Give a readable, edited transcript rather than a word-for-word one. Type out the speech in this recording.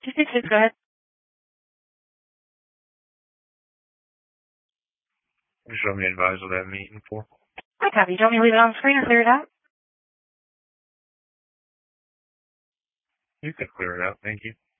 266, go ahead. Just let me advise what that meeting for. I copy. Do you want me to leave it on the screen or clear it out? You can clear it out, thank you.